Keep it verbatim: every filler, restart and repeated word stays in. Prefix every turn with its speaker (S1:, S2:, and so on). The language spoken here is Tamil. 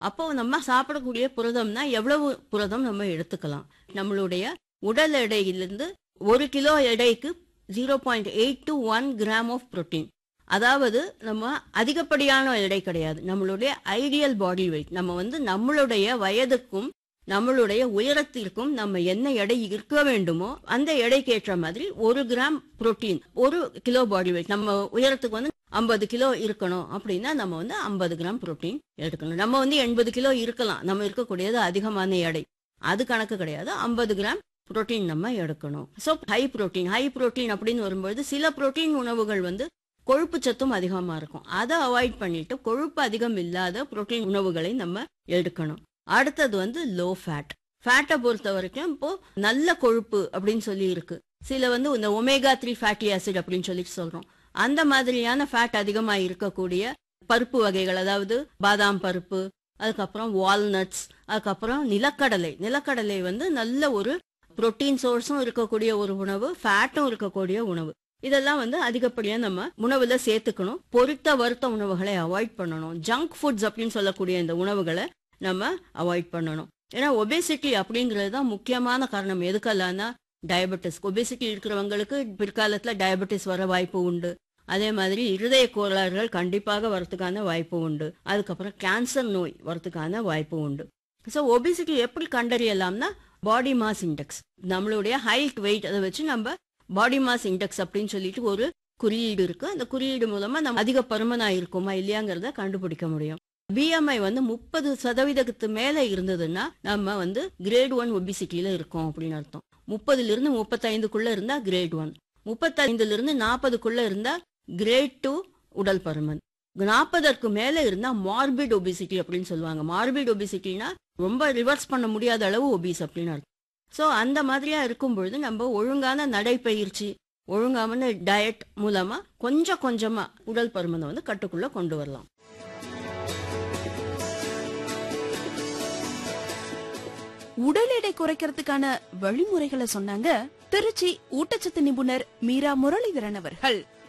S1: அப்போ நம்ம சாப்பிடக்கூடிய புரதம்னா எவ்வளவு புரதம் நம்ம எடுத்துக்கலாம். நம்மளுடைய உடல் எடையிலிருந்து ஒரு கிலோ எடைக்கு zero point eight to one gram of protein. அதாவது நம்ம அதிகப்படியான எடை கிடையாது, நம்மளுடைய ஐடியல் பாடி வெயிட். நம்ம வந்து நம்மளுடைய வயதுக்கும் நம்மளுடைய உயரத்திற்கும் நம்ம என்ன எடை இருக்க வேண்டுமோ அந்த எடைக்கு ஏற்ற மாதிரி ஒரு கிராம் புரோட்டீன் ஒரு கிலோ பாடி வெயிட். நம்ம உயரத்துக்கு வந்து ஐம்பது கிலோ இருக்கணும் அப்படின்னா நம்ம வந்து ஐம்பது கிராம் புரோட்டீன் எடுக்கணும். நம்ம வந்து எண்பது கிலோ இருக்கலாம், நம்ம இருக்கக்கூடியது அதிகமான எடை, அது கணக்கு கிடையாது. ஐம்பது கிராம் புரோட்டீன் நம்ம எடுக்கணும். So high protein high protein அப்படின்னு வரும்போது சில புரோட்டீன் உணவுகள் வந்து கொழுப்பு சத்தும் அதிகமா இருக்கும். அதை அவாய்ட் பண்ணிட்டு கொழுப்பு அதிகம் இல்லாத புரோட்டீன் உணவுகளை நம்ம எடுக்கணும். அடுத்தது வந்து லோ ஃபேட். ஃபேட்டை பொறுத்த வரைக்கும் இப்போ நல்ல கொழுப்பு அப்படின்னு சொல்லி இருக்கு. சில வந்து இந்த ஒமேகா த்ரீ ஃபேட்டி ஆசிட் அப்படின்னு சொல்லிட்டு சொல்றோம். அந்த மாதிரியான ஃபேட் அதிகமா இருக்கக்கூடிய பருப்பு வகைகள், அதாவது பாதாம் பருப்பு, அதுக்கப்புறம் வால்நட்ஸ், அதுக்கப்புறம் நிலக்கடலை. நிலக்கடலை வந்து நல்ல ஒரு புரோட்டீன் சோர்ஸும் இருக்கக்கூடிய ஒரு உணவு, ஃபேட்டும் இருக்கக்கூடிய உணவு. இதெல்லாம் வந்து அதிகப்படியா நம்ம உணவுல சேர்த்துக்கணும். பொரித்த வறுத்த உணவுகளை அவாய்ட் பண்ணணும். ஜங்க் ஃபுட்ஸ் அப்படின்னு சொல்லக்கூடிய இந்த உணவுகளை நம்ம அவாய்ட் பண்ணணும். ஏன்னா ஒபேசிட்டி அப்படிங்கிறது தான் முக்கியமான காரணம். எதுக்கெல்லாம்னா டயபெட்டிஸ். ஒபேசிட்டி இருக்கிறவங்களுக்கு பிற்காலத்தில் டயபெட்டிஸ் வர வாய்ப்பு உண்டு. அதே மாதிரி இருதய கோளாறுகள் கண்டிப்பாக வரத்துக்கான வாய்ப்பு உண்டு. அதுக்கப்புறம் கேன்சர் நோய் வரத்துக்கான வாய்ப்பு உண்டு. ஸோ ஒபேசிட்டி எப்படி கண்டறியலாம்னா பாடி மாஸ் இண்டெக்ஸ், நம்மளுடைய ஹைட் வெயிட், அதை வச்சு நம்ம பாடி மாஸ் இண்டெக்ஸ் அப்படின்னு சொல்லிட்டு ஒரு குறியீடு இருக்கு. அந்த குறியீடு மூலமா நம்ம அதிக பருமனா இருக்குமா இல்லையாங்கிறத கண்டுபிடிக்க முடியும். பிஎம்ஐ வந்து முப்பது சதவீதத்துக்கு மேல இருந்ததுன்னா நம்ம வந்து கிரேட் ஒன் ஒபிசிட்டியில இருக்கோம் அப்படின்னு அர்த்தம். முப்பதுல இருந்து முப்பத்தைந்துக்குள்ள இருந்தா கிரேட் ஒன், முப்பத்தைந்துல இருந்து நாற்பதுக்குள்ள இருந்தா கிரேட் டூ உடல் பருமன், நாற்பதற்கு மேல இருந்தா மார்பிட் ஒபிசிட்டி அப்படின்னு சொல்லுவாங்க. மார்பிட் ஒபிசிட்டினா ரொம்ப ரிவர்ஸ் பண்ண முடியாத அளவு ஒபிஸ் அப்படின்னு அர்த்தம். ஸோ அந்த மாதிரியா இருக்கும் பொழுது நம்ம ஒழுங்கான நடைப்பயிற்சி, ஒழுங்கான டயட் மூலமா கொஞ்சம் கொஞ்சமா உடல் பருமனை வந்து கட்டுக்குள்ள கொண்டு வரலாம்.
S2: உடல் எடை குறைக்கிறதுக்கான வழிமுறைகளை சொன்னாங்க திருச்சி ஊட்டச்சத்து நிபுணர் மீரா முரளிதரன் அவர்கள்.